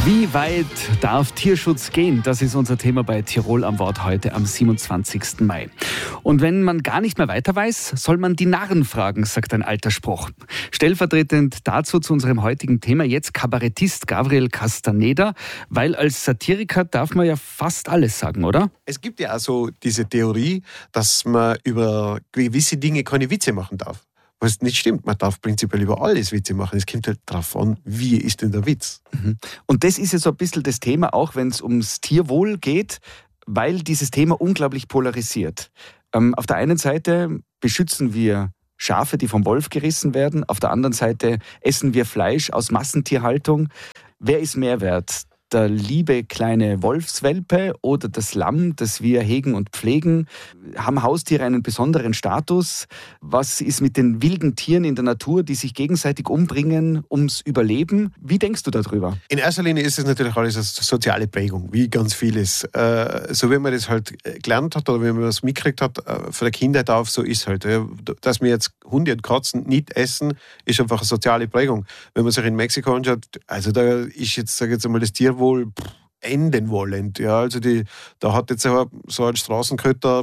Wie weit darf Tierschutz gehen? Das ist unser Thema bei Tirol am Wort heute am 27. Mai. Und wenn man gar nicht mehr weiter weiß, soll man die Narren fragen, sagt ein alter Spruch. Stellvertretend dazu zu unserem heutigen Thema jetzt Kabarettist Gabriel Castaneda, weil als Satiriker darf man ja fast alles sagen, oder? Es gibt ja auch so diese Theorie, dass man über gewisse Dinge keine Witze machen darf. Was nicht stimmt, man darf prinzipiell über alles Witze machen. Es kommt halt darauf an, wie ist denn der Witz. Und das ist ja so ein bisschen das Thema, auch wenn es ums Tierwohl geht, weil dieses Thema unglaublich polarisiert. Auf der einen Seite beschützen wir Schafe, die vom Wolf gerissen werden. Auf der anderen Seite essen wir Fleisch aus Massentierhaltung. Wer ist mehr wert? Der liebe kleine Wolfswelpe oder das Lamm, das wir hegen und pflegen? Haben Haustiere einen besonderen Status? Was ist mit den wilden Tieren in der Natur, die sich gegenseitig umbringen ums Überleben? Wie denkst du darüber? In erster Linie ist es natürlich alles eine soziale Prägung, wie ganz vieles. So wie man das halt gelernt hat oder wie man das mitgekriegt hat, von der Kindheit auf, so ist halt. Dass wir jetzt Hunde und Katzen nicht essen, ist einfach eine soziale Prägung. Wenn man sich in Mexiko anschaut, also da ist jetzt, sage ich jetzt einmal, das Tierwohl enden wollend. Ja, also da hat jetzt so ein Straßenköter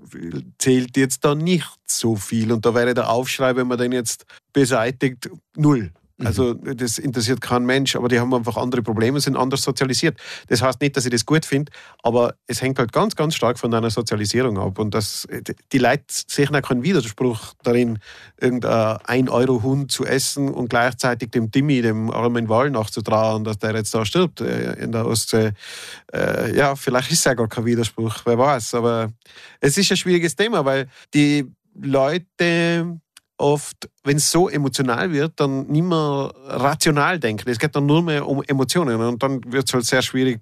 zählt jetzt da nicht so viel. Und da wäre der Aufschrei, wenn man den jetzt beseitigt, null. Also das interessiert kein Mensch, aber die haben einfach andere Probleme, sind anders sozialisiert. Das heißt nicht, dass ich das gut finde, aber es hängt halt ganz, ganz stark von deiner Sozialisierung ab. Und die Leute sehen auch keinen Widerspruch darin, irgendein 1-Euro-Hund zu essen und gleichzeitig dem Timmy, dem armen Wal, nachzutrauen, dass der jetzt da stirbt in der Ostsee. Ja, vielleicht ist es ja gar kein Widerspruch, wer weiß. Aber es ist ein schwieriges Thema, weil die Leute oft, wenn es so emotional wird, dann nicht mehr rational denken. Es geht dann nur mehr um Emotionen und dann wird es halt sehr schwierig,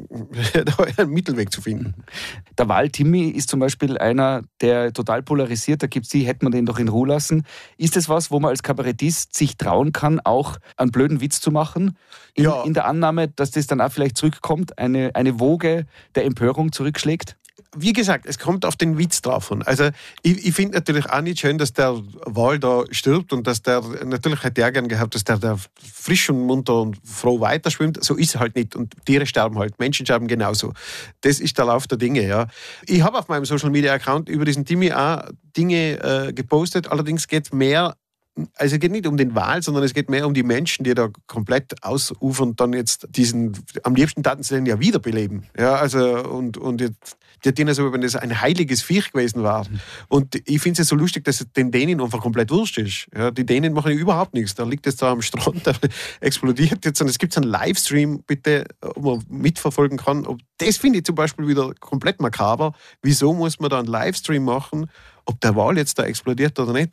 da einen Mittelweg zu finden. Der Wal Timmy ist zum Beispiel einer, der total polarisiert. Da gibt es hätte man den doch in Ruhe lassen. Ist das was, wo man als Kabarettist sich trauen kann, auch einen blöden Witz zu machen? In der Annahme, dass das dann auch vielleicht zurückkommt, eine Woge der Empörung zurückschlägt? Wie gesagt, es kommt auf den Witz drauf an. Also ich finde natürlich auch nicht schön, dass der Wal da stirbt und dass der, natürlich hätte er gern gehabt, dass der frisch und munter und froh weiterschwimmt. So ist es halt nicht und Tiere sterben halt, Menschen sterben genauso. Das ist der Lauf der Dinge, ja. Ich habe auf meinem Social-Media-Account über diesen Timmy auch Dinge gepostet, allerdings geht es mehr, also es geht nicht um den Wal, sondern es geht mehr um die Menschen, die da komplett ausufern und dann jetzt am liebsten taten sie den ja wiederbeleben. Ja, also und jetzt, die tun so, wenn das ein heiliges Viech gewesen war. Und ich finde es so lustig, dass es den Dänen einfach komplett wurscht ist. Ja, die Dänen machen ja überhaupt nichts. Da liegt jetzt da am Strand, der explodiert jetzt. Und es gibt einen Livestream, bitte, wo man mitverfolgen kann. Das finde ich zum Beispiel wieder komplett makaber. Wieso muss man da einen Livestream machen, ob der Wal jetzt da explodiert oder nicht?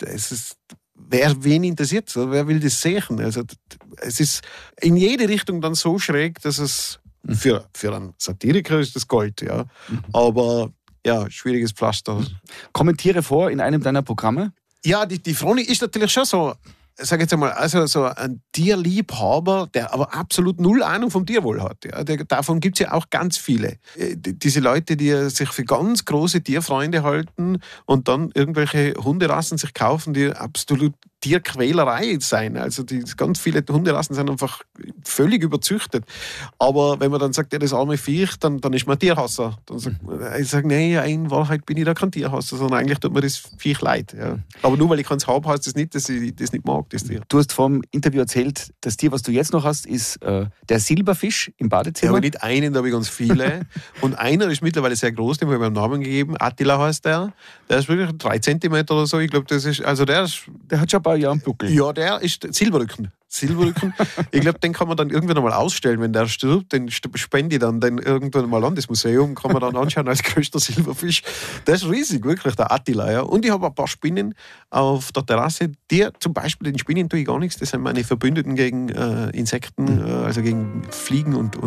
Wen interessiert es? Wer will das sehen? Also, es ist in jede Richtung dann so schräg, dass es für einen Satiriker ist das Gold. Ja. Aber ja, schwieriges Pflaster. Kommen Tiere vor in einem deiner Programme? Ja, die Froni ist natürlich schon so, sag jetzt einmal, also so ein Tierliebhaber, der aber absolut null Ahnung vom Tierwohl hat. Ja. Davon gibt es ja auch ganz viele. Diese Leute, die sich für ganz große Tierfreunde halten und dann irgendwelche Hunderassen sich kaufen, die absolut Tierquälerei sein. Also ganz viele Hunderassen sind einfach völlig überzüchtet. Aber wenn man dann sagt, ja, das arme Viech, dann ist man Tierhasser. Dann sagt man, ich sage, nee, in Wahrheit bin ich da kein Tierhasser, sondern eigentlich tut mir das Viech leid. Ja. Aber nur weil ich keins habe, heißt das nicht, dass ich das nicht mag, das Tier. Du hast vor dem Interview erzählt, das Tier, was du jetzt noch hast, ist der Silberfisch im Badezimmer. Ja, aber nicht einen, da habe ich ganz viele. Und einer ist mittlerweile sehr groß, dem habe ich einen Namen gegeben. Attila heißt der. Der ist wirklich 3 Zentimeter oder so. Ich glaube, der hat schon ein paar Jahre am Buckel. Ja, der ist Silberrücken. Ich glaube, den kann man dann irgendwann mal ausstellen, wenn der stirbt. Den spende ich dann irgendwann mal an das Museum, kann man dann anschauen als größter Silberfisch. Der ist riesig, wirklich, der Attila. Ja. Und ich habe ein paar Spinnen auf der Terrasse. Zum Beispiel den Spinnen tue ich gar nichts. Das sind meine Verbündeten gegen Insekten, also gegen Fliegen und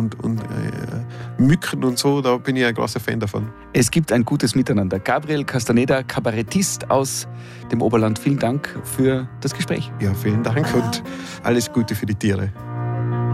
Mücken und so. Da bin ich ein großer Fan davon. Es gibt ein gutes Miteinander. Gabriel Castaneda, Kabarettist aus dem Oberland. Vielen Dank für das Gespräch. Ja, vielen Dank und alles Gute für die Tiere.